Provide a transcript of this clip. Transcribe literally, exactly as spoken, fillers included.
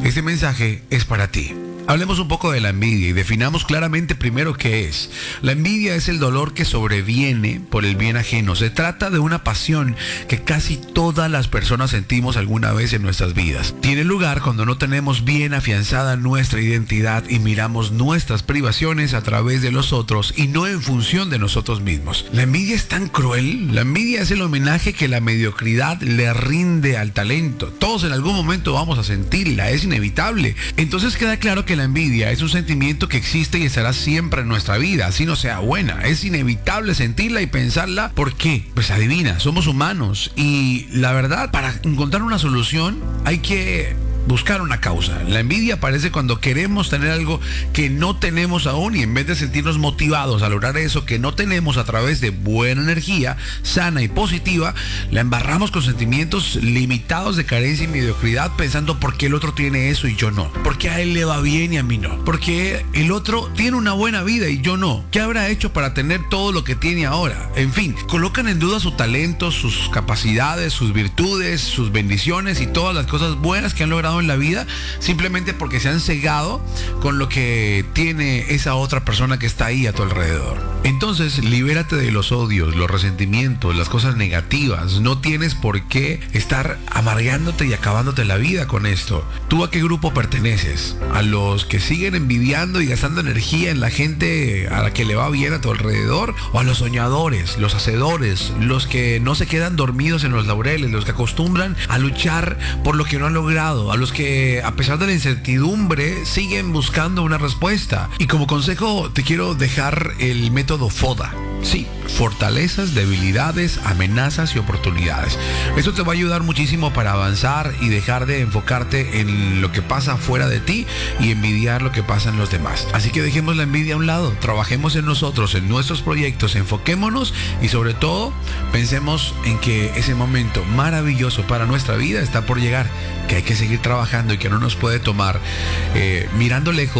Este mensaje es para ti. Hablemos un poco de la envidia y definamos claramente primero qué es. La envidia es el dolor que sobreviene por el bien ajeno. Se trata de una pasión que casi todas las personas sentimos alguna vez en nuestras vidas. Tiene lugar cuando no tenemos bien afianzada nuestra identidad y miramos nuestras privaciones a través de los otros y no en función de nosotros mismos. La envidia es tan cruel. La envidia es el homenaje que la mediocridad le rinde al talento. Todos en algún momento vamos a sentirla, es inevitable. Entonces queda claro que la envidia es un sentimiento que existe y estará siempre en nuestra vida, así no sea buena. Es inevitable sentirla y pensarla. ¿Por qué? Pues adivina, somos humanos y la verdad, para encontrar una solución hay que buscar una causa. La envidia aparece cuando queremos tener algo que no tenemos aún y en vez de sentirnos motivados a lograr eso que no tenemos a través de buena energía, sana y positiva, la embarramos con sentimientos limitados de carencia y mediocridad pensando por qué el otro tiene eso y yo no. ¿Por qué a él le va bien y a mí no? ¿Por qué el otro tiene una buena vida y yo no? ¿Qué habrá hecho para tener todo lo que tiene ahora? En fin, colocan en duda su talento, sus capacidades, sus virtudes, sus bendiciones y todas las cosas buenas que han logrado en la vida simplemente porque se han cegado con lo que tiene esa otra persona que está ahí a tu alrededor. Entonces, libérate de los odios, los resentimientos, las cosas negativas. No tienes por qué estar amargándote y acabándote la vida con esto. ¿Tú a qué grupo perteneces? ¿A los que siguen envidiando y gastando energía en la gente a la que le va bien a tu alrededor? ¿O a los soñadores, los hacedores, los que no se quedan dormidos en los laureles, los que acostumbran a luchar por lo que no han logrado, a los que a pesar de la incertidumbre siguen buscando una respuesta? Y como consejo te quiero dejar el método FODA. Sí, fortalezas, debilidades, amenazas y oportunidades. Esto te va a ayudar muchísimo para avanzar y dejar de enfocarte en lo que pasa fuera de ti y envidiar lo que pasa en los demás. Así que dejemos la envidia a un lado, trabajemos en nosotros, en nuestros proyectos, enfoquémonos y sobre todo pensemos en que ese momento maravilloso para nuestra vida está por llegar, que hay que seguir trabajando y que no nos puede tomar eh, mirando lejos